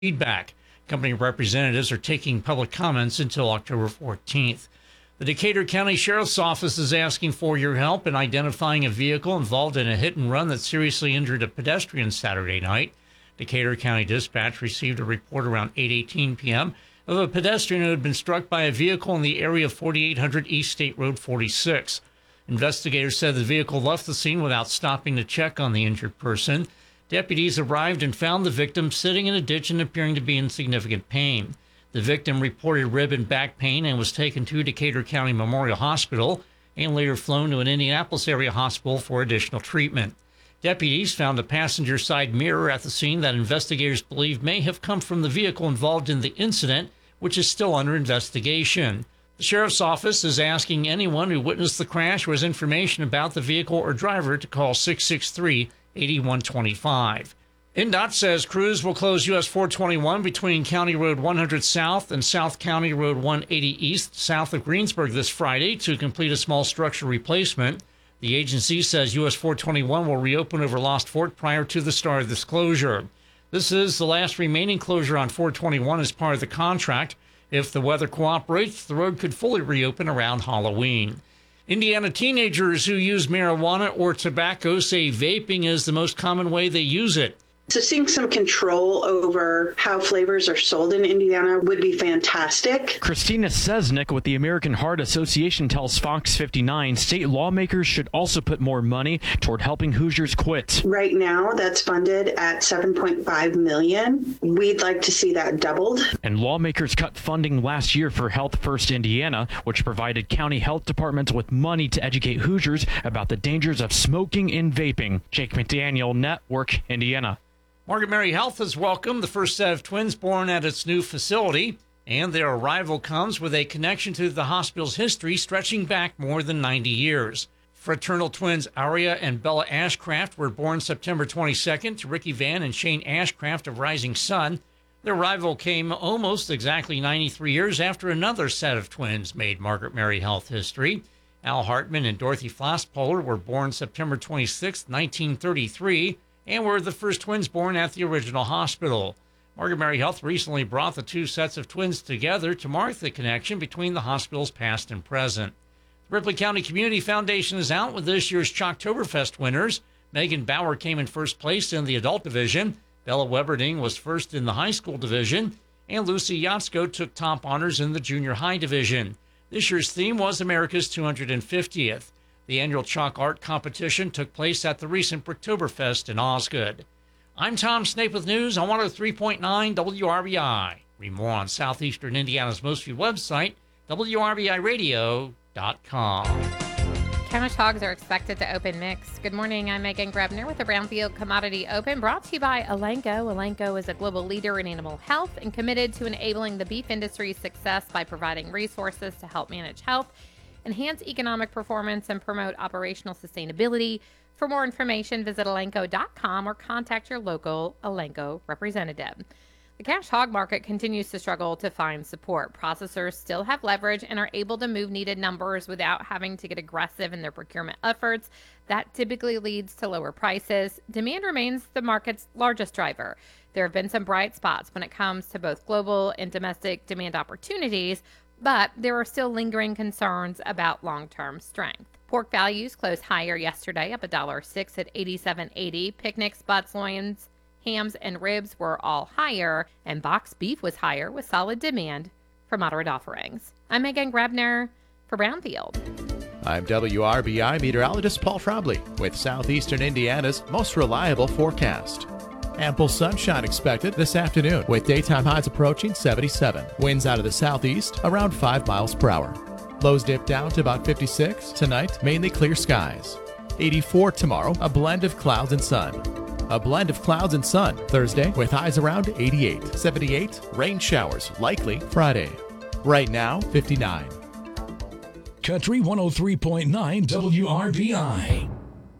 feedback. Company representatives are taking public comments until October 14th. The Decatur County Sheriff's Office is asking for your help in identifying a vehicle involved in a hit and run that seriously injured a pedestrian Saturday night. Decatur County Dispatch received a report around 8:18 p.m. of a pedestrian who had been struck by a vehicle in the area of 4800 East State Road 46. Investigators said the vehicle left the scene without stopping to check on the injured person. Deputies arrived and found the victim sitting in a ditch and appearing to be in significant pain. The victim reported rib and back pain and was taken to Decatur County Memorial Hospital and later flown to an Indianapolis area hospital for additional treatment. Deputies found a passenger side mirror at the scene that investigators believe may have come from the vehicle involved in the incident, which is still under investigation. The Sheriff's Office is asking anyone who witnessed the crash or has information about the vehicle or driver to call 663-8125. INDOT says crews will close US 421 between County Road 100 South and South County Road 180 East, south of Greensburg this Friday to complete a small structure replacement. The agency says US 421 will reopen over Lost Fork prior to the start of this closure. This is the last remaining closure on 421 as part of the contract. If the weather cooperates, the road could fully reopen around Halloween. Indiana teenagers who use marijuana or tobacco say vaping is the most common way they use it. So seeing some control over how flavors are sold in Indiana would be fantastic. Christina Sesnick with the American Heart Association tells Fox 59 state lawmakers should also put more money toward helping Hoosiers quit. Right now, that's funded at $7.5 million. We'd like to see that doubled. And lawmakers cut funding last year for Health First Indiana, which provided county health departments with money to educate Hoosiers about the dangers of smoking and vaping. Jake McDaniel, Network, Indiana. Margaret Mary Health has welcomed the first set of twins born at its new facility, and their arrival comes with a connection to the hospital's history stretching back more than 90 years. Fraternal twins Aria and Bella Ashcraft were born September 22nd to Ricky Van and Shane Ashcraft of Rising Sun. Their arrival came almost exactly 93 years after another set of twins made Margaret Mary Health history. Al Hartman and Dorothy Flasspohler were born September 26, 1933, and were the first twins born at the original hospital. Margaret Mary Health recently brought the two sets of twins together to mark the connection between the hospital's past and present. The Ripley County Community Foundation is out with this year's Chalktoberfest winners. Megan Bauer came in first place in the adult division. Bella Weberding was first in the high school division. And Lucy Yatsko took top honors in the junior high division. This year's theme was America's 250th. The annual chalk art competition took place at the recent Brooktoberfest in Osgood. I'm Tom Snape with news on 103.9 WRBI. Read more on southeastern Indiana's most viewed website, WRBIRadio.com. Camesh hogs are expected to open mixed. Good morning, I'm Megan Grebner with the Brownfield Commodity Open, brought to you by Elanco. Elanco is a global leader in animal health and committed to enabling the beef industry's success by providing resources to help manage health, enhance economic performance, and promote operational sustainability. For more information, visit Elanco.com or contact your local Elanco representative. The cash hog market continues to struggle to find support. Processors still have leverage and are able to move needed numbers without having to get aggressive in their procurement efforts. That typically leads to lower prices. Demand remains the market's largest driver. There have been some bright spots when it comes to both global and domestic demand opportunities, but there are still lingering concerns about long-term strength. Pork values closed higher yesterday, up $1.06 at $87.80. Picnics, butts, loins, hams, and ribs were all higher, and boxed beef was higher with solid demand for moderate offerings. I'm Megan Grebner for Brownfield. I'm WRBI meteorologist Paul Frobley with Southeastern Indiana's most reliable forecast. Ample sunshine expected this afternoon with daytime highs approaching 77. Winds out of the southeast around 5 miles per hour. Lows dip down to about 56. Tonight, mainly clear skies. 84 tomorrow, a blend of clouds and sun. A blend of clouds and sun Thursday with highs around 88. 78, rain showers likely Friday. Right now, 59. Country 103.9 WRBI.